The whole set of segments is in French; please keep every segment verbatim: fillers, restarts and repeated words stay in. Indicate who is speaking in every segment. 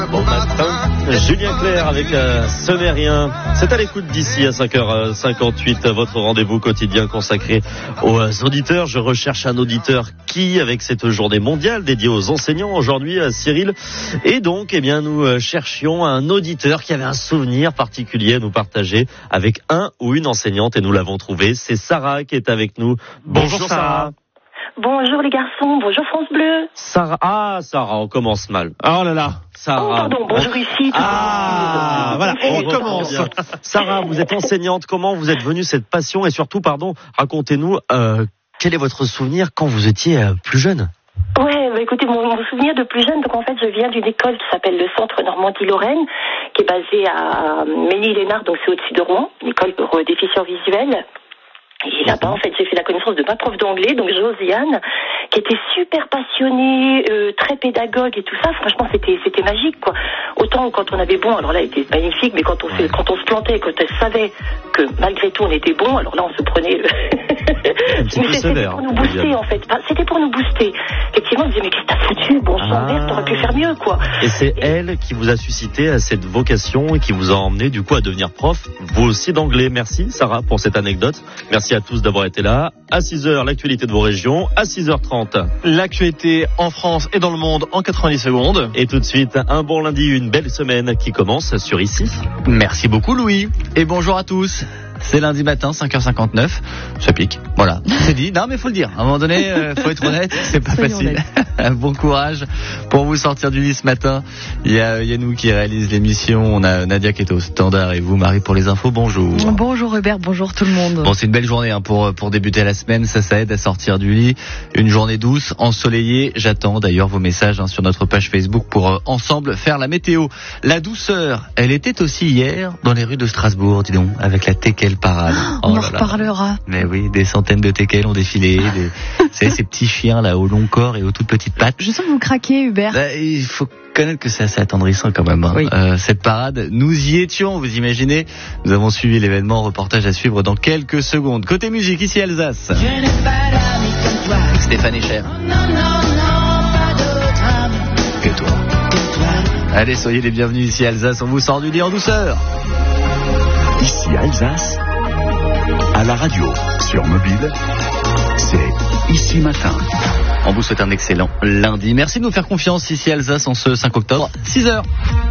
Speaker 1: Bon matin, Julien Clerc avec euh, Ce n'est rien. C'est à l'écoute d'ici à cinq heures cinquante-huit, votre rendez-vous quotidien consacré aux auditeurs. Je recherche un auditeur qui, avec cette journée mondiale dédiée aux enseignants aujourd'hui, à Cyril. Et donc, eh bien, nous cherchions un auditeur qui avait un souvenir particulier à nous partager avec un ou une enseignante et nous l'avons trouvé. C'est Sarah qui est avec nous. Bonjour, bonjour Sarah.
Speaker 2: Bonjour les garçons, bonjour France Bleu.
Speaker 1: Sarah, ah Sarah, on commence mal. Oh là là, Sarah.
Speaker 2: Oh pardon, bonjour ici.
Speaker 1: Ah, voilà, on commence. Sarah, vous êtes enseignante, comment vous êtes venue cette passion et surtout, pardon, racontez-nous, euh, quel est votre souvenir quand vous étiez euh, plus jeune ?
Speaker 2: Ouais, bah écoutez, mon, mon souvenir de plus jeune, donc en fait je viens d'une école qui s'appelle le Centre Normandie-Lorraine, qui est basée à Ménil-Lénard, donc c'est au-dessus de Rouen, une école pour euh, déficients visuels. Et là-bas, en fait, j'ai fait la connaissance de ma prof d'anglais, donc Josiane, qui était super passionnée, euh, très pédagogue et tout ça. Franchement, c'était c'était magique, quoi. Autant quand on avait bon, alors là, elle était magnifique, mais quand on se, quand on se plantait, quand elle savait que malgré tout on était bon, alors là, on se prenait le...
Speaker 1: Un petit
Speaker 2: mais
Speaker 1: peu
Speaker 2: c'était
Speaker 1: sévère,
Speaker 2: pour nous booster, en fait. C'était pour nous booster. Effectivement, on disait, mais qu'est-ce que t'as foutu? Bon sang, merde, t'aurais pu faire mieux, quoi.
Speaker 1: Et c'est elle qui vous a suscité cette vocation et qui vous a emmené, du coup, à devenir prof, vous aussi d'anglais. Merci, Sarah, pour cette anecdote. Merci à tous d'avoir été là. À six heures, l'actualité de vos régions. À six heures trente,
Speaker 3: l'actualité en France et dans le monde en quatre-vingt-dix secondes.
Speaker 1: Et tout de suite, un bon lundi, une belle semaine qui commence sur Ici.
Speaker 3: Merci beaucoup Louis. Et bonjour à tous. C'est lundi matin, cinq heures cinquanteneuf. Ça pique. Voilà. C'est dit. Non, mais faut le dire. À un moment donné, euh, faut être honnête. C'est pas Soyons facile. Bon courage pour vous sortir du lit ce matin. Il y a Yannou qui réalise l'émission. On a Nadia qui est au standard et vous, Marie, pour les infos. Bonjour.
Speaker 4: Bonjour Hubert. Bonjour tout le monde.
Speaker 3: Bon, c'est une belle journée hein, pour pour débuter la semaine. Ça, ça aide à sortir du lit. Une journée douce, ensoleillée. J'attends d'ailleurs vos messages hein, sur notre page Facebook pour euh, ensemble faire la météo. La douceur, elle était aussi hier dans les rues de Strasbourg, dis donc, avec la Teckel parade.
Speaker 4: Oh, on en reparlera.
Speaker 3: Mais oui, des centaines de teckels ont défilé. Des, vous savez, ces petits chiens là au long corps et aux toutes petites pattes.
Speaker 4: Je sens que vous craquez, Hubert.
Speaker 3: Bah, il faut connaître que c'est assez attendrissant quand même. Hein.
Speaker 4: Oui.
Speaker 3: Euh, cette parade, nous y étions, vous imaginez. Nous avons suivi l'événement, reportage à suivre dans quelques secondes. Côté musique, ici Alsace. Avec Stéphane Echer. Que toi. Allez, soyez les bienvenus ici Alsace. On vous sort du lit en douceur.
Speaker 5: Ici Alsace, à la radio, sur mobile, c'est Ici Matin.
Speaker 3: On vous souhaite un excellent lundi. Merci de nous faire confiance ici Alsace en ce cinq octobre, six heures.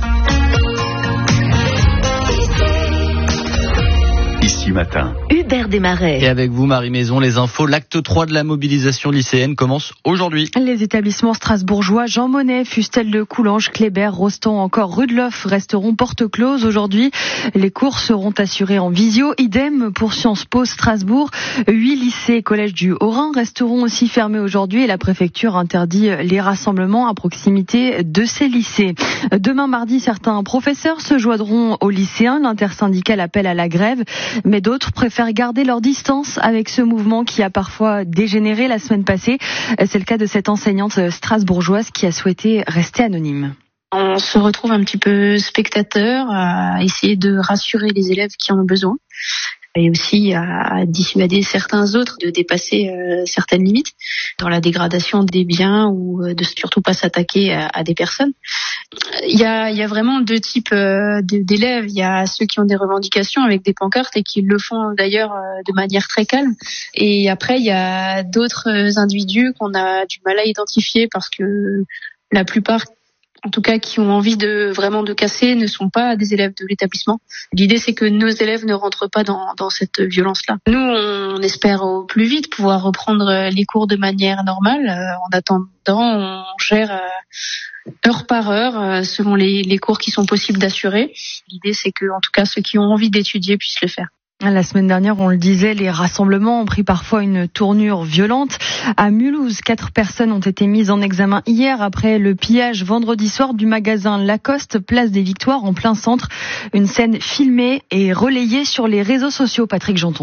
Speaker 5: Ici Matin.
Speaker 4: Hubert Desmarais.
Speaker 3: Et avec vous, Marie Maison, les infos. L'acte trois de la mobilisation lycéenne commence aujourd'hui.
Speaker 4: Les établissements strasbourgeois Jean Monnet, Fustel de Coulanges, Kléber, Rostand, encore Rudloff resteront porte close aujourd'hui. Les cours seront assurés en visio. Idem pour Sciences Po Strasbourg. Huit lycées et collèges du Haut-Rhin resteront aussi fermés aujourd'hui et la préfecture interdit les rassemblements à proximité de ces lycées. Demain mardi, certains professeurs se joindront aux lycéens. L'intersyndical appelle à la grève, mais d'autres préfèrent garder leur distance avec ce mouvement qui a parfois dégénéré la semaine passée. C'est le cas de cette enseignante strasbourgeoise qui a souhaité rester anonyme.
Speaker 6: On se retrouve un petit peu spectateur à essayer de rassurer les élèves qui en ont besoin et aussi à dissuader certains autres de dépasser euh, certaines limites dans la dégradation des biens ou de surtout pas s'attaquer à, à des personnes. Il y a, il y a vraiment deux types euh, d'élèves. Il y a ceux qui ont des revendications avec des pancartes et qui le font d'ailleurs euh, de manière très calme. Et après, il y a d'autres individus qu'on a du mal à identifier parce que la plupart, en tout cas, qui ont envie de vraiment de casser, ne sont pas des élèves de l'établissement. L'idée, c'est que nos élèves ne rentrent pas dans, dans cette violence-là. Nous, on espère au plus vite pouvoir reprendre les cours de manière normale. En attendant, on gère heure par heure selon les, les cours qui sont possibles d'assurer. L'idée, c'est que, en tout cas, ceux qui ont envie d'étudier puissent le faire.
Speaker 4: La semaine dernière, on le disait, les rassemblements ont pris parfois une tournure violente. À Mulhouse, quatre personnes ont été mises en examen hier après le pillage vendredi soir du magasin Lacoste, place des Victoires, en plein centre. Une scène filmée et relayée sur les réseaux sociaux, Patrick Janton.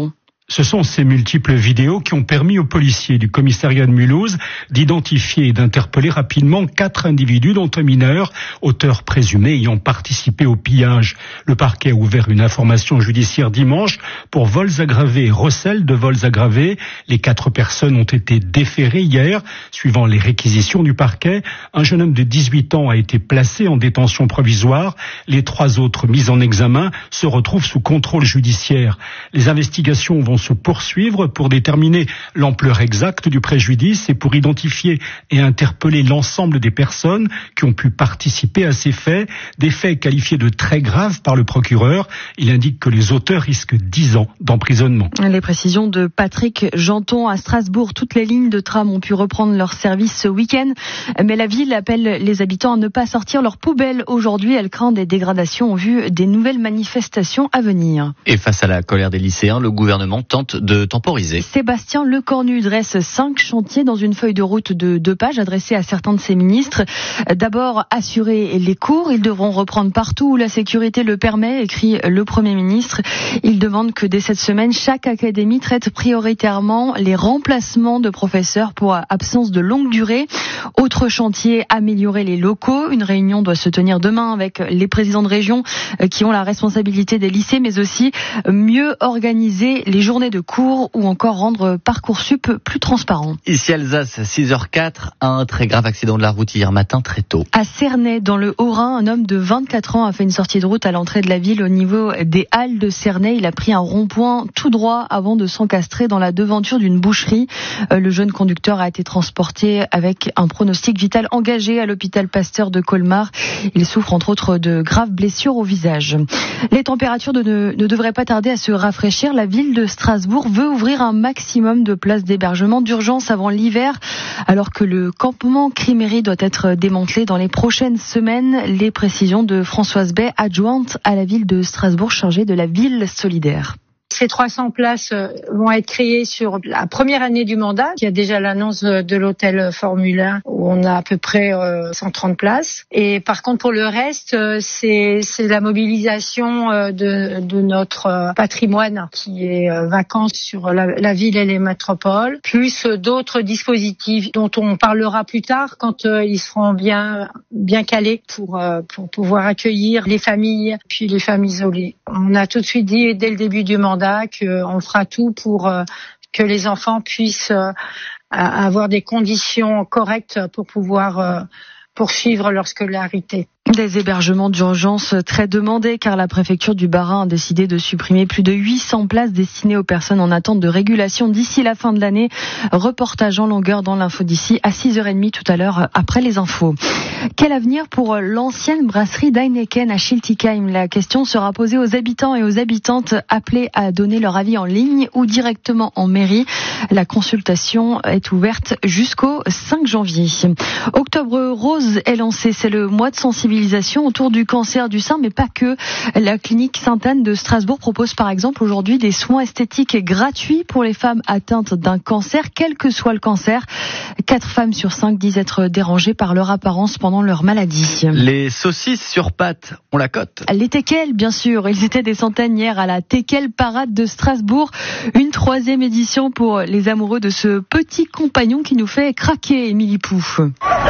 Speaker 7: Ce sont ces multiples vidéos qui ont permis aux policiers du commissariat de Mulhouse d'identifier et d'interpeller rapidement quatre individus, dont un mineur, auteur présumé ayant participé au pillage. Le parquet a ouvert une information judiciaire dimanche pour vols aggravés et recel de vols aggravés. Les quatre personnes ont été déférées hier, suivant les réquisitions du parquet. Un jeune homme de dix-huit ans a été placé en détention provisoire. Les trois autres mis en examen se retrouvent sous contrôle judiciaire. Les investigations vont se poursuivre pour déterminer l'ampleur exacte du préjudice et pour identifier et interpeller l'ensemble des personnes qui ont pu participer à ces faits, des faits qualifiés de très graves par le procureur. Il indique que les auteurs risquent dix ans d'emprisonnement.
Speaker 4: Les précisions de Patrick Janton à Strasbourg. Toutes les lignes de tram ont pu reprendre leur service ce week-end, mais la ville appelle les habitants à ne pas sortir leurs poubelles aujourd'hui. Elle craint des dégradations en vue des nouvelles manifestations à venir.
Speaker 3: Et face à la colère des lycéens, le gouvernement tente de temporiser.
Speaker 4: Sébastien Lecornu dresse cinq chantiers dans une feuille de route de deux pages adressée à certains de ses ministres. D'abord, assurer les cours. Ils devront reprendre partout où la sécurité le permet, écrit le Premier ministre. Il demande que dès cette semaine, chaque académie traite prioritairement les remplacements de professeurs pour absence de longue durée. Autre chantier, améliorer les locaux. Une réunion doit se tenir demain avec les présidents de région qui ont la responsabilité des lycées, mais aussi mieux organiser les journées de cours ou encore rendre Parcoursup plus transparent.
Speaker 3: Ici Alsace, six heures quatre, un très grave accident de la route hier matin très tôt.
Speaker 4: À Cernay, dans le Haut-Rhin, un homme de vingt-quatre ans a fait une sortie de route à l'entrée de la ville au niveau des Halles de Cernay. Il a pris un rond-point tout droit avant de s'encastrer dans la devanture d'une boucherie. Le jeune conducteur a été transporté avec un pronostic vital engagé à l'hôpital Pasteur de Colmar. Il souffre entre autres de graves blessures au visage. Les températures ne, ne devraient pas tarder à se rafraîchir. La ville de Strasbourg veut ouvrir un maximum de places d'hébergement d'urgence avant l'hiver, alors que le campement Crimery doit être démantelé dans les prochaines semaines. Les précisions de Françoise Bay, adjointe à la ville de Strasbourg chargée de la ville solidaire.
Speaker 8: Ces trois cents places vont être créées sur la première année du mandat. Il y a déjà l'annonce de l'hôtel Formule un où on a à peu près cent trente places. Et par contre, pour le reste, c'est, c'est la mobilisation de, de notre patrimoine qui est vacant sur la, la ville et les métropoles, plus d'autres dispositifs dont on parlera plus tard quand ils seront bien, bien calés pour, pour pouvoir accueillir les familles, puis les femmes isolées. On a tout de suite dit dès le début du mandat qu'on fera tout pour euh, que les enfants puissent euh, avoir des conditions correctes pour pouvoir euh, poursuivre leur scolarité.
Speaker 4: Des hébergements d'urgence très demandés car la préfecture du Bas-Rhin a décidé de supprimer plus de huit cents places destinées aux personnes en attente de régulation d'ici la fin de l'année. Reportage en longueur dans l'info d'ici à six heures trente tout à l'heure après les infos. Quel avenir pour l'ancienne brasserie d'Heineken à Schiltigheim? La question sera posée aux habitants et aux habitantes appelés à donner leur avis en ligne ou directement en mairie. La consultation est ouverte jusqu'au cinq janvier. Octobre Rose est lancé, c'est le mois de sensibilisation autour du cancer du sein, mais pas que. La clinique Sainte-Anne de Strasbourg propose par exemple aujourd'hui des soins esthétiques gratuits pour les femmes atteintes d'un cancer, quel que soit le cancer. Quatre femmes sur cinq disent être dérangées par leur apparence pendant leur maladie.
Speaker 3: Les saucisses sur pâte, on la cote.
Speaker 4: Les teckels, bien sûr. Ils étaient des centaines hier à la Teckel Parade de Strasbourg. Une troisième édition pour les amoureux de ce petit compagnon qui nous fait craquer, Émilie Pouf.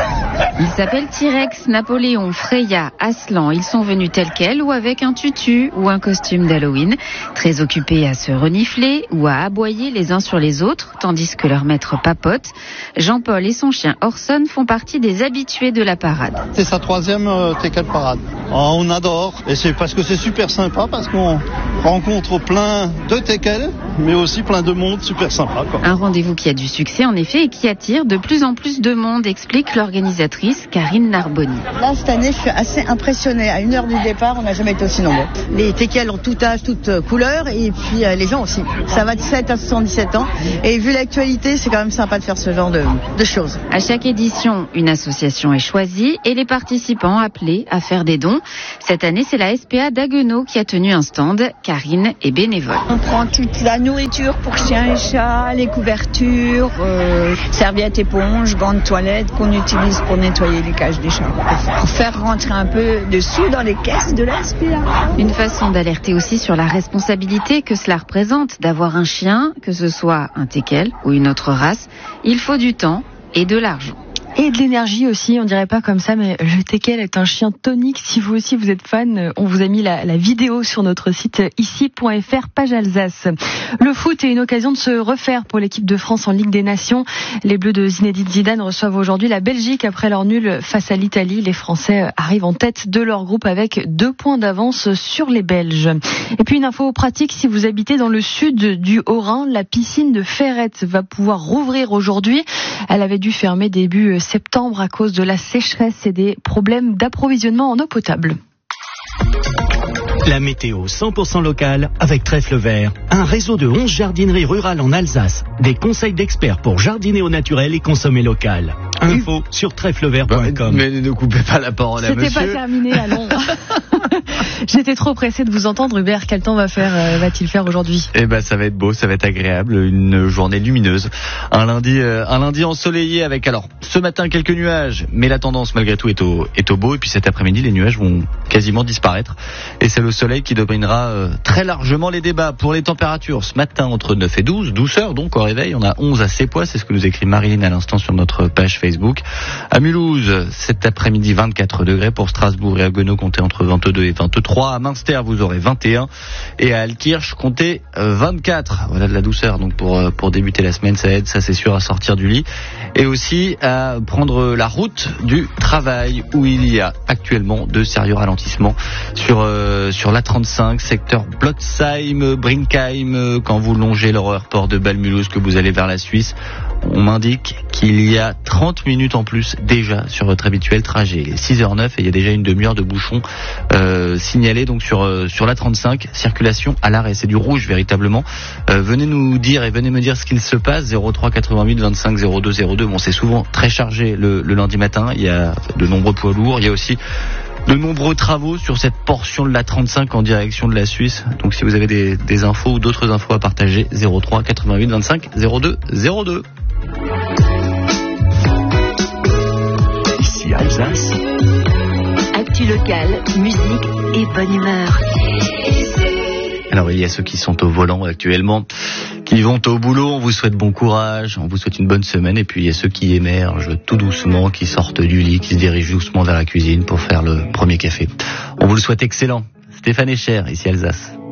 Speaker 9: Ils s'appellent T-Rex, Napoléon, Freya, Aslan. Ils sont venus tels quels ou avec un tutu ou un costume d'Halloween, très occupés à se renifler ou à aboyer les uns sur les autres, tandis que leur maître papote. Jean-Paul et son chien Orson font partie des habitués de la parade.
Speaker 10: C'est sa troisième euh, Teckel Parade. Oh, on adore, et c'est parce que c'est super sympa, parce qu'on rencontre plein de Teckel, mais aussi plein de monde super sympa, quoi.
Speaker 9: Un rendez-vous qui a du succès en effet et qui attire de plus en plus de monde, explique l'organisatrice Karine Narboni.
Speaker 11: Là, cette année, je suis assez impressionnée. À une heure du départ, on n'a jamais été aussi nombreux. Les Teckel ont tout âge, toutes couleurs, et puis euh, les gens aussi. Ça va de sept à soixante-dix-sept ans. Et vu l'actualité, c'est quand même sympa de faire ce genre de, de choses.
Speaker 9: À chaque édition, une association est choisie et les participants appelés à faire des dons région. Cette année, c'est la S P A d'Haguenau qui a tenu un stand. Karine est bénévole.
Speaker 12: On prend toute la nourriture pour chiens et chats, les couvertures, euh, serviettes, éponges, gants de toilette qu'on utilise pour nettoyer les cages des chats. Pour faire rentrer un peu de sous dans les caisses de la S P A.
Speaker 9: Une façon d'alerter aussi sur la responsabilité que cela représente d'avoir un chien, que ce soit un teckel ou une autre race. Il faut du temps et de l'argent.
Speaker 4: Et de l'énergie aussi, on dirait pas comme ça, mais le teckel est un chien tonique. Si vous aussi vous êtes fan, on vous a mis la, la vidéo sur notre site ici point f r, page Alsace. Le foot est une occasion de se refaire pour l'équipe de France en Ligue des Nations. Les Bleus de Zinedine Zidane reçoivent aujourd'hui la Belgique après leur nul face à l'Italie. Les Français arrivent en tête de leur groupe avec deux points d'avance sur les Belges. Et puis une info pratique, si vous habitez dans le sud du Haut-Rhin, la piscine de Ferrette va pouvoir rouvrir aujourd'hui. Elle avait dû fermer début septembre à cause de la sécheresse et des problèmes d'approvisionnement en eau potable.
Speaker 13: La météo cent pour cent locale avec Trèfle Vert, un réseau de onze jardineries rurales en Alsace. Des conseils d'experts pour jardiner au naturel et consommer local. Info sur trèfle vert point com.
Speaker 3: Mais ne coupez pas la parole à monsieur.
Speaker 4: C'était pas terminé, allons. J'étais trop pressé de vous entendre, Hubert. Quel temps va faire, euh, va-t-il faire aujourd'hui ?
Speaker 3: Eh ben, ça va être beau, ça va être agréable, une journée lumineuse. Un lundi, euh, un lundi ensoleillé avec, alors, ce matin quelques nuages, mais la tendance malgré tout est au, est au beau. Et puis cet après-midi, les nuages vont quasiment disparaître. Et c'est le soleil qui dominera euh, très largement les débats. Pour les températures, ce matin entre neuf et douze, douceur donc au réveil, on a onze à Sépois, c'est ce que nous écrit Marilyn à l'instant sur notre page Facebook. À Mulhouse, cet après-midi, vingt-quatre degrés. Pour Strasbourg et Haguenau, comptez entre vingt-deux et vingt-trois. À Münster, vous aurez vingt et un. Et à Altkirch, comptez vingt-quatre. Voilà de la douceur. Donc pour, pour débuter la semaine, ça aide, ça c'est sûr, à sortir du lit. Et aussi à prendre la route du travail, où il y a actuellement de sérieux ralentissements sur, euh, sur l'A trente-cinq, secteur Blotzheim, Brinkheim, quand vous longez l'aéroport de Bâle-Mulhouse, que vous allez vers la Suisse. On m'indique qu'il y a trente minutes en plus déjà sur votre habituel trajet. Il est six heures neuf et il y a déjà une demi-heure de bouchon euh, signalé donc sur euh, sur l'A trente-cinq. Circulation à l'arrêt, c'est du rouge véritablement. Euh, venez nous dire et venez me dire ce qu'il se passe. zéro trois quatre-vingt-huit vingt-cinq zéro deux zéro deux. Bon, c'est souvent très chargé le, le lundi matin. Il y a de nombreux poids lourds. Il y a aussi de nombreux travaux sur cette portion de l'A trente-cinq en direction de la Suisse. Donc si vous avez des, des infos ou d'autres infos à partager, zéro trois quatre-vingt-huit vingt-cinq zéro deux zéro deux.
Speaker 5: Ici Alsace.
Speaker 14: Actu locale, musique et bonne humeur.
Speaker 3: Alors il y a ceux qui sont au volant actuellement, qui vont au boulot, on vous souhaite bon courage, on vous souhaite une bonne semaine. Et puis il y a ceux qui émergent tout doucement, qui sortent du lit, qui se dirigent doucement vers la cuisine pour faire le premier café. On vous le souhaite excellent. Stéphane Echer, ici Alsace.